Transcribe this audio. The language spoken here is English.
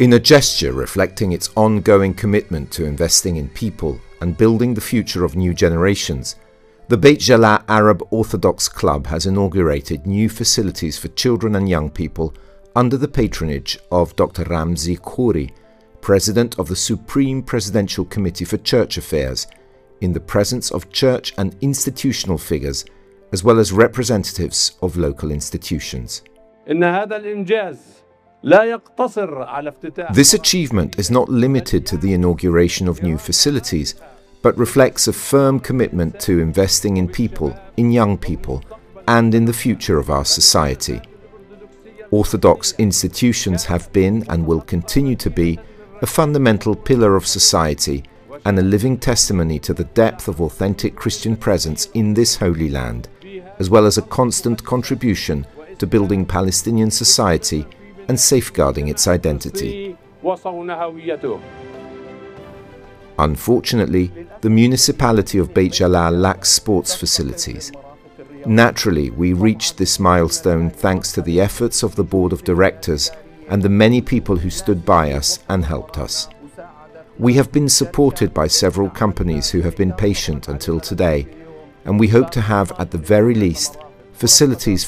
In a gesture reflecting its ongoing commitment to investing in people and building the future of new generations, the Beit Jala Arab Orthodox Club has inaugurated new facilities for children and young people under the patronage of Dr. Ramzi Khouri, President of the Supreme Presidential Committee for Church Affairs, in the presence of church and institutional figures, as well as representatives of local institutions. This achievement is not limited to the inauguration of new facilities, but reflects a firm commitment to investing in people, in young people, and in the future of our society. Orthodox institutions have been and will continue to be a fundamental pillar of society and a living testimony to the depth of authentic Christian presence in this Holy Land, as well as a constant contribution to building Palestinian society and safeguarding its identity. Unfortunately, the municipality of Beit Jala lacks sports facilities. Naturally, we reached this milestone thanks to the efforts of the Board of Directors and the many people who stood by us and helped us. We have been supported by several companies who have been patient until today, and we hope to have, at the very least, facilities